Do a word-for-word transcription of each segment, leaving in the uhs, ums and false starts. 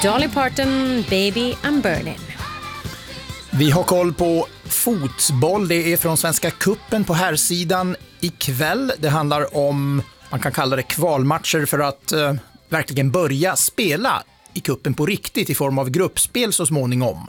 Dolly Parton, Baby I'm Burning. Vi har koll på fotboll. Det är från Svenska Cupen på herrsidan ikväll. Det handlar om, man kan kalla det kvalmatcher för att eh, verkligen börja spela i kuppen på riktigt i form av gruppspel så småningom.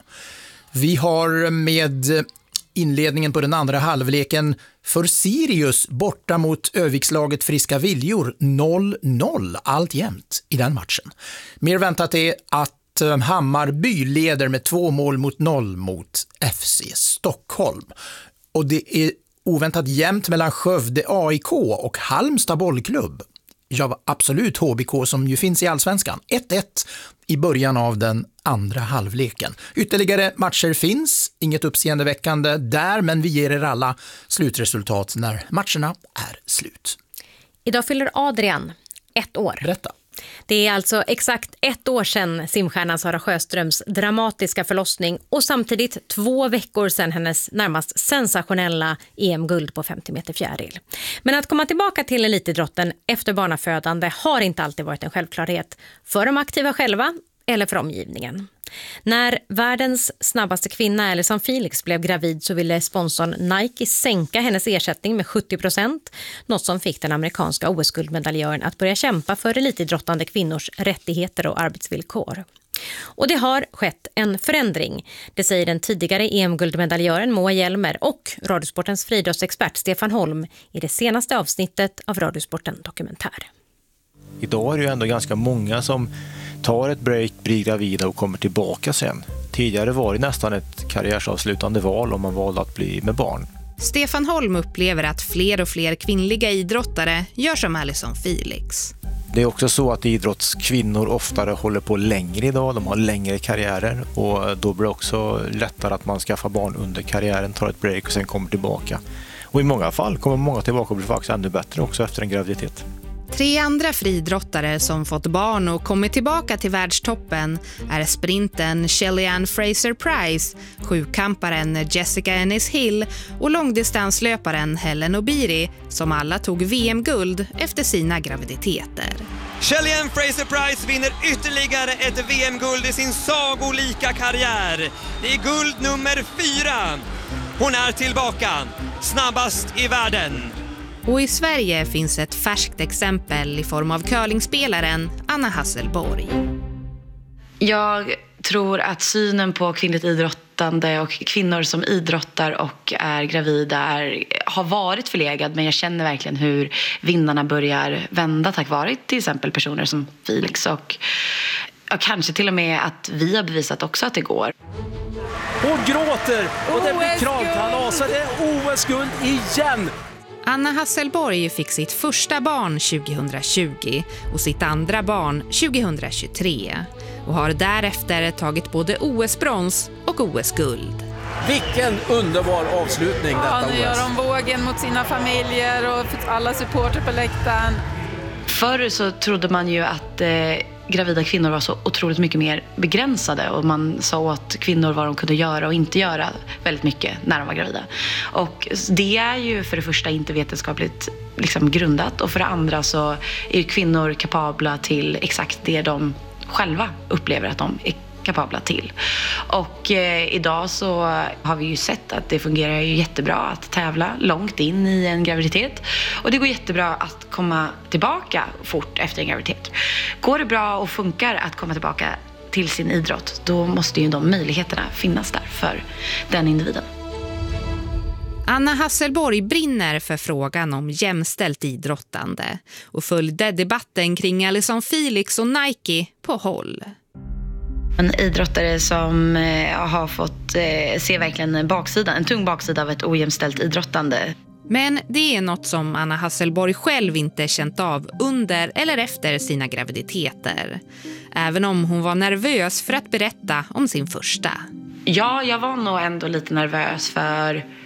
Vi har med inledningen på den andra halvleken för Sirius borta mot Övikslaget Friska Viljor noll noll alltjämt i den matchen. Mer väntat är att Hammarby leder med två mål mot noll mot F C Stockholm. Och det är oväntat jämnt mellan Skövde A I K och Halmstad bollklubb. Ja, absolut H B K som ju finns i Allsvenskan. ett ett i början av den andra halvleken. Ytterligare matcher finns, inget uppseendeväckande där, men vi ger er alla slutresultat när matcherna är slut. Idag fyller Adrian ett år. Berätta. Det är alltså exakt ett år sedan simstjärnan Sara Sjöströms dramatiska förlossning och samtidigt två veckor sedan hennes närmast sensationella E M-guld på femtio meter fjäril. Men att komma tillbaka till elitidrotten efter barnafödande har inte alltid varit en självklarhet för de aktiva själva eller för omgivningen. När världens snabbaste kvinna Allyson Felix blev gravid så ville sponsorn Nike sänka hennes ersättning med sjuttio procent, något som fick den amerikanska O S-guldmedaljören att börja kämpa för elitidrottande kvinnors rättigheter och arbetsvillkor. Och det har skett en förändring, det säger den tidigare E M-guldmedaljören Moa Hjelmer och Radiosportens friidrottsexpert Stefan Holm i det senaste avsnittet av Radiosporten Dokumentär. Idag är det ju ändå ganska många som tar ett break, blir gravida och kommer tillbaka sen. Tidigare var det nästan ett karriärsavslutande val om man valde att bli med barn. Stefan Holm upplever att fler och fler kvinnliga idrottare gör som Allyson Felix. Det är också så att idrottskvinnor oftare håller på längre idag, de har längre karriärer och då blir det också lättare att man skaffar barn under karriären, tar ett break och sen kommer tillbaka. Och i många fall kommer många tillbaka och blir faktiskt ännu bättre också efter en graviditet. Tre andra friidrottare som fått barn och kommit tillbaka till världstoppen är sprinten Shelly-Ann Fraser-Price, sjukamparen Jessica Ennis-Hill och långdistanslöparen Hellen Obiri som alla tog V M-guld efter sina graviditeter. Shelly-Ann Fraser-Price vinner ytterligare ett V M-guld i sin sagolika karriär. Det är guld nummer fyra. Hon är tillbaka, snabbast i världen. Och i Sverige finns ett färskt exempel i form av curlingspelaren Anna Hasselborg. Jag tror att synen på kvinnligt idrottande och kvinnor som idrottar och är gravida är, har varit förlegad. Men jag känner verkligen hur vindarna börjar vända tack vare till exempel personer som Felix. Och ja, kanske till och med att vi har bevisat också att det går. Hon gråter och det blir kravkalas och det är O S-guld igen. Anna Hasselborg fick sitt första barn tjugohundratjugo och sitt andra barn tjugohundratjugotre och har därefter tagit både O S-brons och O S-guld. Vilken underbar avslutning detta ja, nu gör de vågen mot sina familjer och alla supporter på läktaren. Förr så trodde man ju att eh, gravida kvinnor var så otroligt mycket mer begränsade och man sa åt kvinnor vad de kunde göra och inte göra väldigt mycket när de var gravida. Och det är ju för det första inte vetenskapligt liksom grundat och för det andra så är ju kvinnor kapabla till exakt det de själva upplever att de är kapabla till. Och eh, idag så har vi ju sett att det fungerar ju jättebra att tävla långt in i en graviditet. Och det går jättebra att komma tillbaka fort efter en graviditet. Går det bra och funkar att komma tillbaka till sin idrott, då måste ju de möjligheterna finnas där för den individen. Anna Hasselborg brinner för frågan om jämställt idrottande och följde debatten kring Allyson Felix och Nike på håll. En idrottare som eh, har fått eh, se verkligen en baksida, en tung baksida av ett ojämställt idrottande. Men det är något som Anna Hasselborg själv inte känt av under eller efter sina graviditeter. Även om hon var nervös för att berätta om sin första. Ja, jag var nog ändå lite nervös för